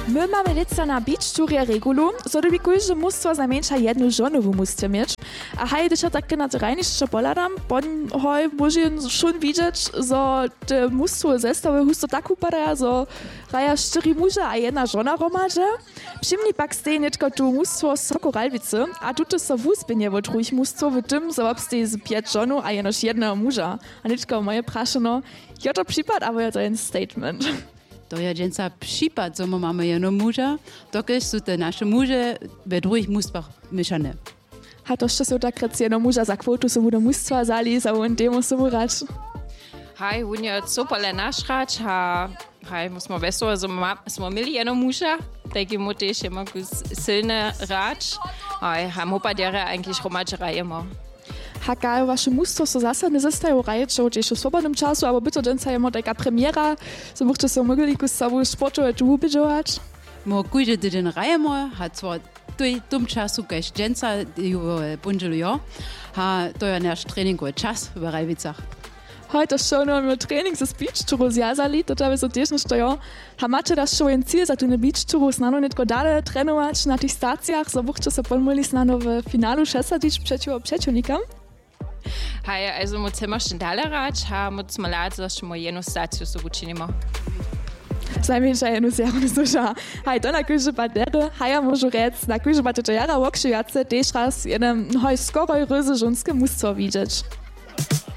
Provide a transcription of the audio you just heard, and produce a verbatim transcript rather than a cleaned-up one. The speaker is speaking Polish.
My mamy lica na beach-turie regulu, so da bi kujże mustwo znajmniejsza jednu żonowu muscie mieć. A haj, když ja tak na rejnišće poladam, bon hoj možem schon widzieć, so te mustwo zestawy husto tak upadaja, so raja čtyři muže a jedna žona romadže. Přimni pak stej netko tu mustwo z Sokoralvice, a tuto so wuspinje wo truj mustwo w tym, so obstej z pięć żonu a jenoż jedna muža. A netko moje praszeno, jo to przypad, aber to jest statement. To je dženca případ, co máme jenom muža, dokud jsou te naše muže ve druhých mužstvách myšané. A to jeszcze są tak jedno muža za kvotu, so bude mustwa zali, za on demo so mu rać. Hej, hun je super našrač, a hej, smo veselo, smo mieli jedno muža, taki mu też ima silny rač, hej, a mu pa dere eigentlich romadžerajemo. Haka, wasze mustwo so zasadne zestają rajeczą, też w swobodnym czasu, aber bitte dżęca jemo taka premiera, so mochte so mogli ku sobą sportowe tu ubieżować. Mo kujże tydzień rajemo, a zwar w tym czasu, kiedy dżęca ju bunżelują, a to je nasz treningowy czas w Rajwicach. Heute schon noch mit Training z beach-turu zjazali, to trzeba so też nie stoją. A macie das schon Ziel, za tune beach-turu znano netko dalej trenować na tych stacjach, so mochte so pomyli znano w finalu szesadić przeciwko przeciwnikom. Hej, also mo chcemy jeszcze dalej rać, a mo chcemy lat, że mo jedną stację so uczynimy. Znajmniejsza jednu zjarnu słucha. Hej, to na kujże badery, haja może rec, na kujże batery jara wokšijace, też raz jednym hoj skoro ryzy żonskie mustwo widzieć.